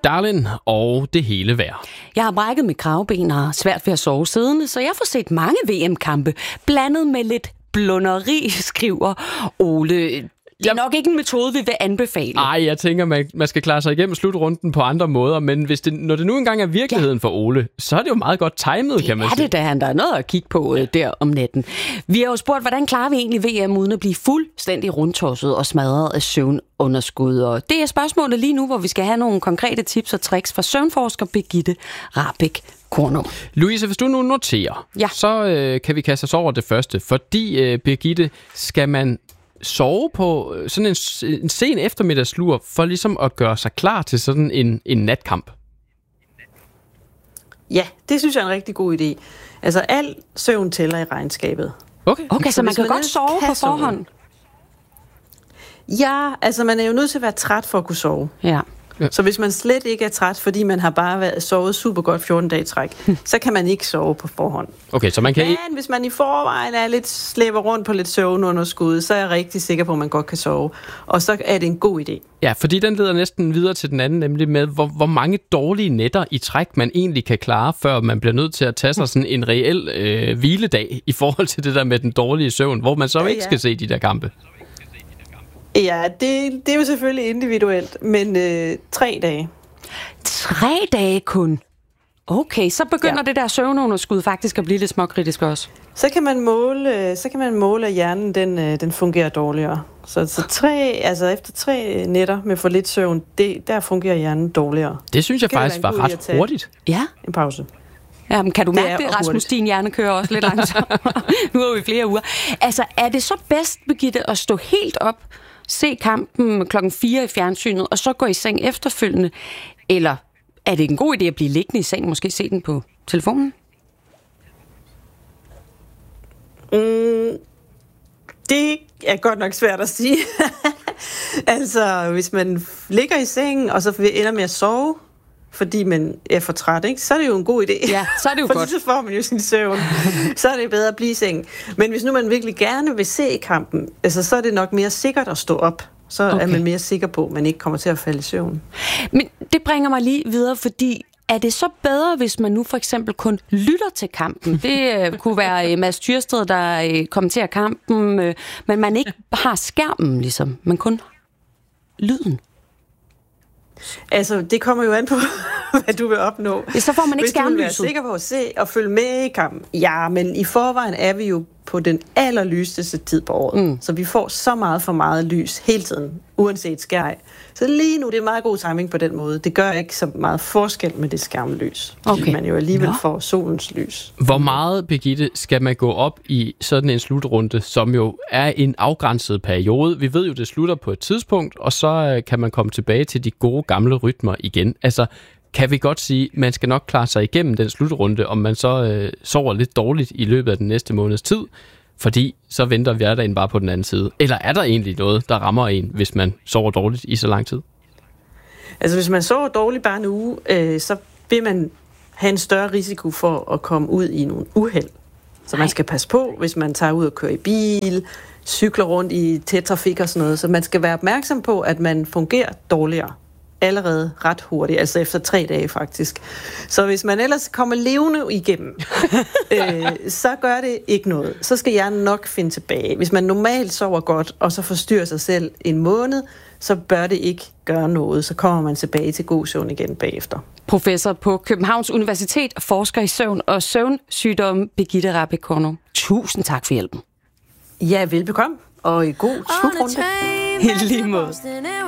Darlin og det hele værd. Jeg har brækket mit kravben og har svært ved at sove siddende, så jeg får set mange VM-kampe, blandet med lidt blunderi, skriver Ole. Det er nok ikke en metode, vi vil anbefale. Nej, jeg tænker, man skal klare sig igennem slutrunden på andre måder, men når det nu engang er virkeligheden for Ole, så er det jo meget godt timet, kan man sige. Det er det, der er noget at kigge på der om natten. Vi har jo spurgt, hvordan klarer vi egentlig VM uden at blive fuldstændig rundtosset og smadret af søvnunderskud? Og det er spørgsmålet lige nu, hvor vi skal have nogle konkrete tips og tricks fra søvnforsker Birgitte Rahbek Kornum. Louise, hvis du nu noterer, så kan vi kaste os over det første, fordi Birgitte, skal man sove på sådan en sen eftermiddagslur for ligesom at gøre sig klar til sådan en natkamp? Ja, det synes jeg er en rigtig god idé. Altså, al søvn tæller i regnskabet. Okay, så man kan godt sove på forhånd? Ja, altså man er jo nødt til at være træt for at kunne sove. Ja. Så hvis man slet ikke er træt, fordi man har bare sovet super godt 14 dage i træk, så kan man ikke sove på forhånd. Okay, så man kan Men hvis man i forvejen er lidt slæber rundt på lidt søvnunderskud, så er jeg rigtig sikker på, at man godt kan sove. Og så er det en god idé. Ja, fordi den leder næsten videre til den anden, nemlig med, hvor mange dårlige nætter i træk man egentlig kan klare, før man bliver nødt til at tage sig sådan en reel hviledag i forhold til det der med den dårlige søvn, hvor man så ikke skal se de der kampe. Ja, det er jo selvfølgelig individuelt, men 3 dage. 3 dage kun? Okay, så begynder det der søvnunderskud faktisk at blive lidt småkritisk også. Så kan man måle, at hjernen den fungerer dårligere. Så efter 3 nætter med for lidt søvn, der fungerer hjernen dårligere. Det synes jeg faktisk var ret hurtigt. Ja. En pause. Ja, men kan du mærke det, Rasmus, din hjerne kører også lidt langsomt. Nu er vi flere uger. Altså, er det så bedst, Birgitte, at stå helt op, se kampen 4:00 i fjernsynet, og så gå i seng efterfølgende? Eller er det en god idé at blive liggende i seng, måske se den på telefonen? Det er godt nok svært at sige. Altså, hvis man ligger i sengen, og så ender med at sove, fordi man er for træt, ikke? Så er det jo en god idé. Ja, så er det jo godt. Så får man jo sin søvn. Så er det bedre at blive i sengen. Men hvis nu man virkelig gerne vil se kampen, altså, så er det nok mere sikkert at stå op. Så er man mere sikker på, at man ikke kommer til at falde i søvn. Men det bringer mig lige videre, fordi er det så bedre, hvis man nu for eksempel kun lytter til kampen? Det kunne være Mads Tyrsted, der kommenterer kampen, men man ikke har skærmen, ligesom, men kun lyden. Altså, det kommer jo an på, hvad du vil opnå. Ja, så får man ikke skærmlyset. Hvis du vil være sikker på at se og følge med i kampen. Ja, men i forvejen er vi jo på den allerlyseste tid på året. Så vi får så meget for meget lys hele tiden, uanset skærm. Så lige nu, det er meget god timing på den måde. Det gør ikke så meget forskel med det skærmlys. Fordi man jo alligevel får solens lys. Hvor meget, Birgitte, skal man gå op i sådan en slutrunde, som jo er en afgrænset periode? Vi ved jo, det slutter på et tidspunkt, og så kan man komme tilbage til de gode gamle rytmer igen. Altså, kan vi godt sige, at man skal nok klare sig igennem den slutrunde, om man så sover lidt dårligt i løbet af den næste måneds tid, fordi så venter hverdagen bare på den anden side. Eller er der egentlig noget, der rammer en, hvis man sover dårligt i så lang tid? Altså, hvis man sover dårligt bare en uge, så vil man have en større risiko for at komme ud i nogle uheld. Så man skal passe på, hvis man tager ud og kører i bil, cykler rundt i tæt trafik og sådan noget. Så man skal være opmærksom på, at man fungerer dårligere allerede ret hurtigt, altså efter 3 dage faktisk. Så hvis man ellers kommer levende igennem, så gør det ikke noget. Så skal hjernen nok finde tilbage. Hvis man normalt sover godt, og så forstyrrer sig selv en måned, så bør det ikke gøre noget. Så kommer man tilbage til god søvn igen bagefter. Professor på Københavns Universitet, forsker i søvn og søvnsygdomme, Birgitte Rahbek Kornum. Tusind tak for hjælpen. Ja, velbekomme, og i god slutrunde. I lige måde.